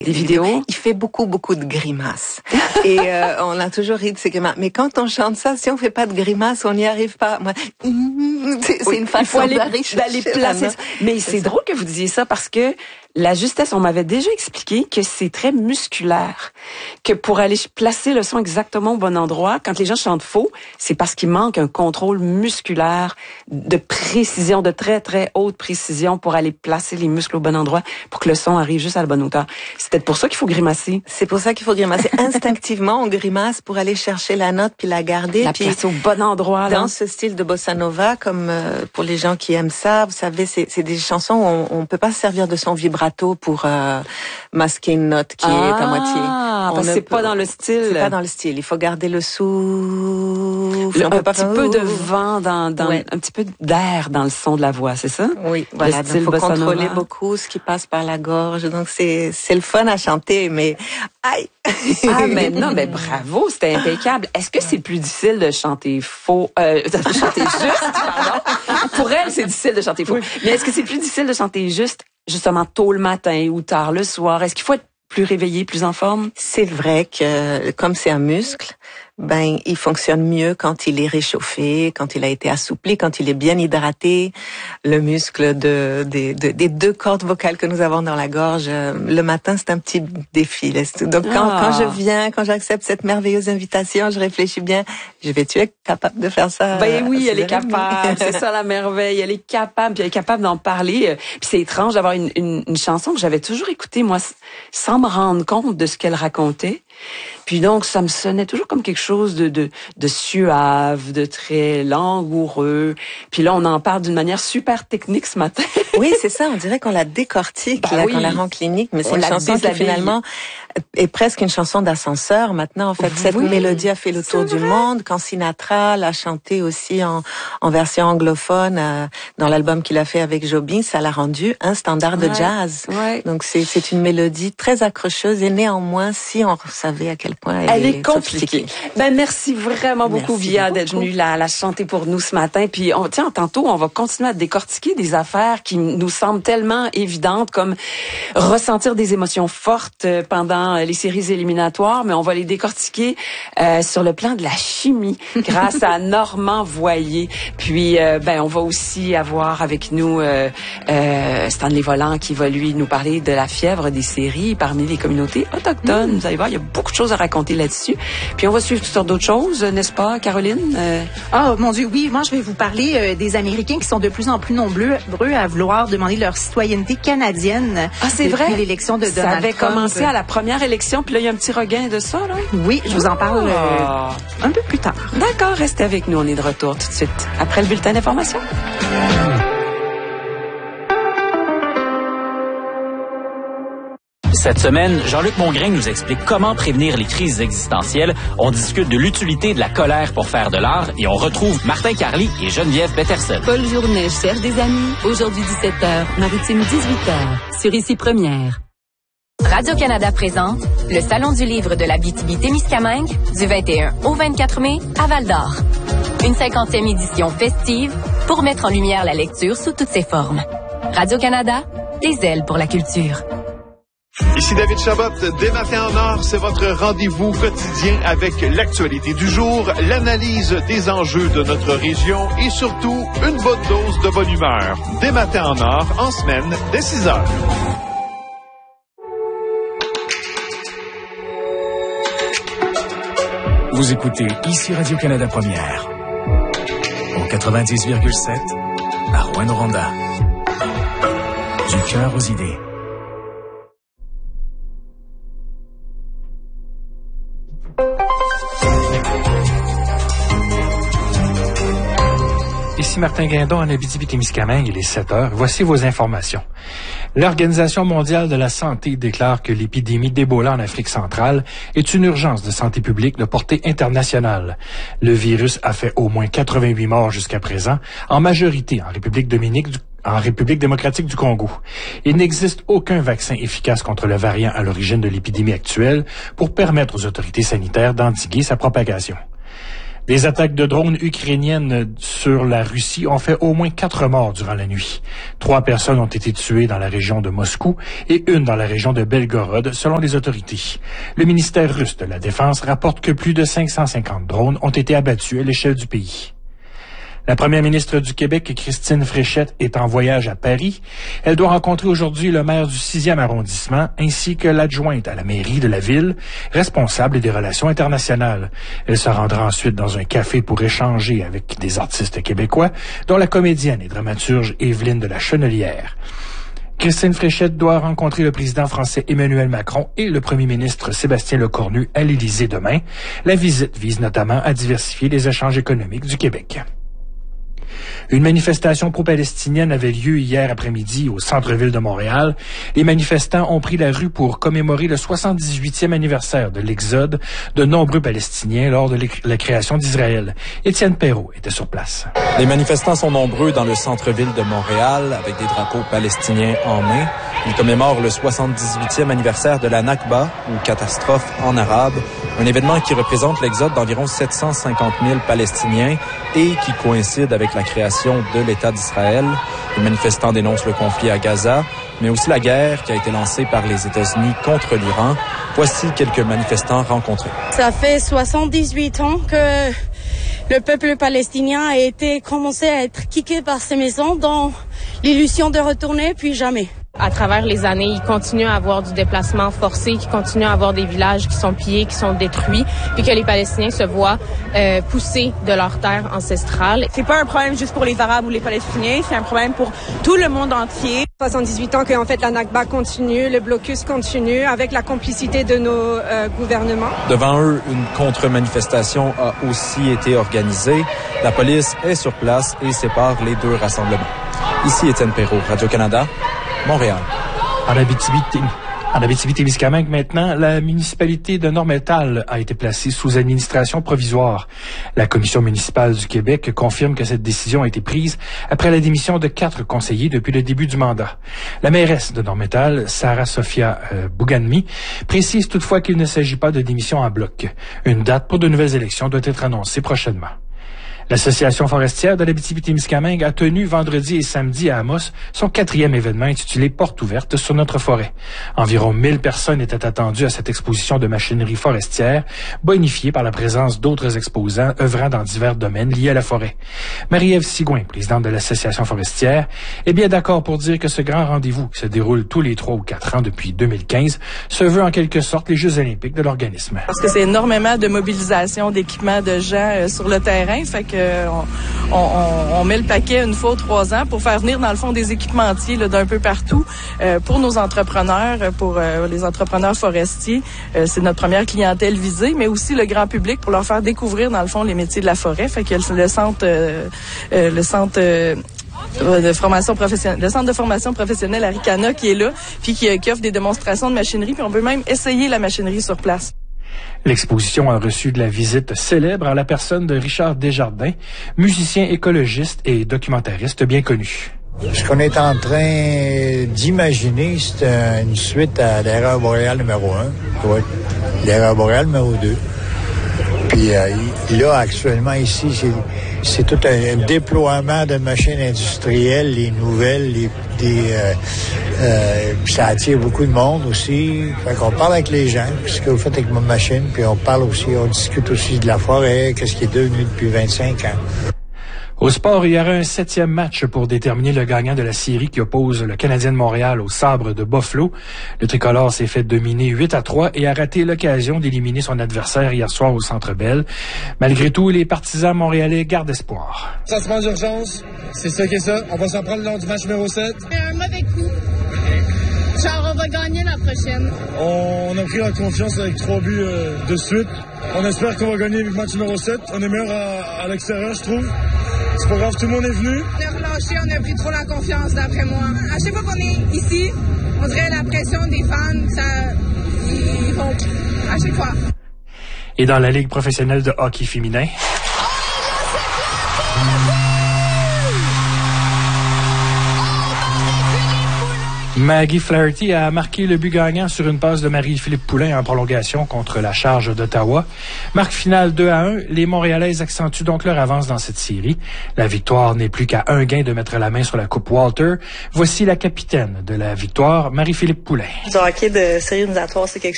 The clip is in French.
Des vidéos? Il fait beaucoup de grimaces. Et on a toujours ri de ces grimaces. Mais quand on chante ça, si on fait pas de grimaces, on n'y arrive pas. Moi, c'est une façon d'aller placer. Mais c'est drôle que vous disiez ça parce que la justesse, on m'avait déjà expliqué que c'est très musculaire, que pour aller placer le son exactement au bon endroit, quand les gens chantent faux, c'est parce qu'il manque un contrôle musculaire de précision, de très très haute précision pour aller placer les muscles au bon endroit pour que le son arrive juste à la bonne hauteur. C'est peut-être pour ça qu'il faut grimacer. C'est pour ça qu'il faut grimacer. Instinctivement, on grimace pour aller chercher la note puis la garder. La placer au bon endroit. Dans ce style de bossa nova, comme pour les gens qui aiment ça, vous savez, c'est des chansons où on peut pas se servir de son vibrato pour masquer une note qui est à moitié. Parce que c'est pas dans le style. C'est pas dans le style. Il faut garder le souffle. Un petit peu de vent un petit peu d'air dans le son de la voix, c'est ça? Oui, voilà. Il faut contrôler beaucoup ce qui passe par la gorge. Donc c'est le fun à chanter, mais aïe! Mais non, mais bravo, c'était impeccable. Est-ce que c'est plus difficile de chanter faux, de chanter juste, pardon? Pour elle, c'est difficile de chanter faux. Oui. Mais est-ce que c'est plus difficile de chanter juste, justement, tôt le matin ou tard le soir? Est-ce qu'il faut être plus réveillé, plus en forme? C'est vrai que, comme c'est un muscle, il fonctionne mieux quand il est réchauffé, quand il a été assoupli, quand il est bien hydraté. Le muscle des deux cordes vocales que nous avons dans la gorge, le matin, c'est un petit défi. Donc, quand j'accepte cette merveilleuse invitation, je réfléchis bien. Tu es capable de faire ça? Oui, elle est capable. C'est ça la merveille. Elle est capable, puis elle est capable d'en parler. Puis c'est étrange d'avoir une chanson que j'avais toujours écoutée, moi, sans me rendre compte de ce qu'elle racontait. Puis donc, ça me sonnait toujours comme quelque chose de suave, de très langoureux. Puis là, on en parle d'une manière super technique ce matin. Oui, c'est ça. On dirait qu'on la décortique, qu'on la rend clinique. Mais c'est une chanson qui, finalement, est presque une chanson d'ascenseur. Maintenant, en fait, cette mélodie a fait le tour du monde. Quand Sinatra l'a chantée aussi en version anglophone dans l'album qu'il a fait avec Jobim, ça l'a rendu un standard de jazz. Ouais. Donc, c'est une mélodie très accrocheuse et néanmoins, si on savait à quel point elle est compliquée. Merci vraiment beaucoup, Via, d'être venue la chanter pour nous ce matin. Puis, tantôt, on va continuer à décortiquer des affaires qui nous semblent tellement évidentes, comme ressentir des émotions fortes pendant les séries éliminatoires, mais on va les décortiquer sur le plan de la chimie grâce à Normand Voyer. Puis, on va aussi avoir avec nous Stanley Volant qui va, lui, nous parler de la fièvre des séries parmi les communautés autochtones. Vous allez voir, il y a beaucoup de choses à raconter là-dessus. Puis, on va suivre toutes sortes d'autres choses, n'est-ce pas, Caroline? Mon Dieu, oui. Moi, je vais vous parler des Américains qui sont de plus en plus nombreux à vouloir demander leur citoyenneté canadienne. C'est vrai? Depuis l'élection de Donald Trump. Ça avait commencé à la première élection, puis là, il y a un petit regain de ça, là? Oui, je vous en parle un peu plus tard. D'accord, restez avec nous. On est de retour tout de suite, après le bulletin d'information. Cette semaine, Jean-Luc Mongrain nous explique comment prévenir les crises existentielles. On discute de l'utilité de la colère pour faire de l'art et on retrouve Martin Carly et Geneviève Peterson. Paul Journet cherche des amis. Aujourd'hui 17h, Maritime 18h, sur Ici Première. Radio-Canada présente le Salon du livre de l'Abitibi-Témiscamingue du 21 au 24 mai à Val-d'Or. Une 50e édition festive pour mettre en lumière la lecture sous toutes ses formes. Radio-Canada, des ailes pour la culture. Ici David Chabot, dès Matin en Or, c'est votre rendez-vous quotidien avec l'actualité du jour, l'analyse des enjeux de notre région et surtout une bonne dose de bonne humeur. Dès Matin en Or, en semaine, dès 6 heures. Vous écoutez ici Radio-Canada Première, au 90,7 à Rouyn-Noranda. Du cœur aux idées. Ici Martin Guindon en Abitibi-Témiscamingue, il est 7 heures. Voici vos informations. L'Organisation mondiale de la santé déclare que l'épidémie d'Ebola en Afrique centrale est une urgence de santé publique de portée internationale. Le virus a fait au moins 88 morts jusqu'à présent, en majorité en République démocratique du Congo. Il n'existe aucun vaccin efficace contre le variant à l'origine de l'épidémie actuelle pour permettre aux autorités sanitaires d'endiguer sa propagation. Les attaques de drones ukrainiennes sur la Russie ont fait au moins 4 morts durant la nuit. 3 personnes ont été tuées dans la région de Moscou et 1 dans la région de Belgorod, selon les autorités. Le ministère russe de la Défense rapporte que plus de 550 drones ont été abattus à l'échelle du pays. La première ministre du Québec, Christine Fréchette, est en voyage à Paris. Elle doit rencontrer aujourd'hui le maire du 6e arrondissement ainsi que l'adjointe à la mairie de la ville, responsable des relations internationales. Elle se rendra ensuite dans un café pour échanger avec des artistes québécois, dont la comédienne et dramaturge Évelyne de la Chenelière. Christine Fréchette doit rencontrer le président français Emmanuel Macron et le premier ministre Sébastien Lecornu à l'Élysée demain. La visite vise notamment à diversifier les échanges économiques du Québec. Une manifestation pro-palestinienne avait lieu hier après-midi au centre-ville de Montréal. Les manifestants ont pris la rue pour commémorer le 78e anniversaire de l'exode de nombreux Palestiniens lors de la création d'Israël. Étienne Perrault était sur place. Les manifestants sont nombreux dans le centre-ville de Montréal avec des drapeaux palestiniens en main. Ils commémorent le 78e anniversaire de la Nakba, ou catastrophe en arabe, un événement qui représente l'exode d'environ 750 000 Palestiniens et qui coïncide avec la création de l'État d'Israël. Les manifestants dénoncent le conflit à Gaza, mais aussi la guerre qui a été lancée par les États-Unis contre l'Iran. Voici quelques manifestants rencontrés. Ça fait 78 ans que le peuple palestinien a été commencé à être kické par ses maisons dans l'illusion de retourner, puis jamais. À travers les années, il continue à avoir du déplacement forcé, qu'il continue à avoir des villages qui sont pillés, qui sont détruits, puis que les Palestiniens se voient pousser de leur terre ancestrale. C'est pas un problème juste pour les Arabes ou les Palestiniens, c'est un problème pour tout le monde entier. 78 ans qu'en fait la Nakba continue, le blocus continue avec la complicité de nos gouvernements. Devant eux, une contre-manifestation a aussi été organisée. La police est sur place et sépare les 2 rassemblements. Ici Étienne Perrault, Radio-Canada. Montréal. En Abitibi-Témiscamingue, maintenant, la municipalité de Nord-Métal a été placée sous administration provisoire. La Commission municipale du Québec confirme que cette décision a été prise après la démission de 4 conseillers depuis le début du mandat. La mairesse de Nord-Métal, Sarah Sophia Bouganmi, précise toutefois qu'il ne s'agit pas de démission en bloc. Une date pour de nouvelles élections doit être annoncée prochainement. L'Association forestière de l'Abitibi-Témiscamingue a tenu vendredi et samedi à Amos son 4e événement intitulé Porte ouverte sur notre forêt. Environ 1000 personnes étaient attendues à cette exposition de machinerie forestière, bonifiée par la présence d'autres exposants œuvrant dans divers domaines liés à la forêt. Marie-Ève Sigouin, présidente de l'Association forestière, est bien d'accord pour dire que ce grand rendez-vous, qui se déroule tous les 3 ou 4 ans depuis 2015, se veut en quelque sorte les Jeux olympiques de l'organisme. Parce que c'est énormément de mobilisation d'équipements de gens sur le terrain, fait que on met le paquet une fois ou 3 ans pour faire venir dans le fond des équipementiers là, d'un peu partout pour nos entrepreneurs, pour les entrepreneurs forestiers. C'est notre première clientèle visée, mais aussi le grand public pour leur faire découvrir dans le fond les métiers de la forêt. Fait que le centre de formation professionnelle, le centre de formation professionnelle Aricana qui est là, puis qui offre des démonstrations de machinerie, puis on peut même essayer la machinerie sur place. L'exposition a reçu de la visite célèbre en la personne de Richard Desjardins, musicien écologiste et documentariste bien connu. Ce qu'on est en train d'imaginer, c'est une suite à l'erreur boréale numéro 1, oui, l'erreur boréale numéro 2. Puis là, actuellement, ici, c'est tout un déploiement de machines industrielles, les nouvelles, ça attire beaucoup de monde aussi. Fait qu'on parle avec les gens, ce que vous faites avec ma machine, puis on discute aussi de la forêt, qu'est-ce qui est devenu depuis 25 ans. Au sport, il y aura un 7e match pour déterminer le gagnant de la série qui oppose le Canadien de Montréal au Sabre de Buffalo. Le tricolore s'est fait dominer 8-3 et a raté l'occasion d'éliminer son adversaire hier soir au Centre Bell. Malgré tout, les partisans montréalais gardent espoir. Changement d'urgence, c'est ça qui est ça. On va s'en prendre lors du match numéro 7. C'est un mauvais coup. Genre, on va gagner la prochaine. On a pris la confiance avec 3 buts de suite. On espère qu'on va gagner le match numéro 7. On est meilleur à l'extérieur, je trouve. C'est pas grave, tout le monde est venu. On a relâché, on a pris trop la confiance, d'après moi. À chaque fois qu'on est ici, on dirait la pression des fans, ils vont à chaque fois. Et dans la Ligue professionnelle de hockey féminin... Maggie Flaherty a marqué le but gagnant sur une passe de Marie-Philippe Poulin en prolongation contre la Charge d'Ottawa. Marque finale 2-1. Les Montréalaises accentuent donc leur avance dans cette série. La victoire n'est plus qu'à un gain de mettre la main sur la Coupe Walter. Voici la capitaine de la victoire, Marie-Philippe Poulin. Du hockey de série éliminatoire, c'est quelque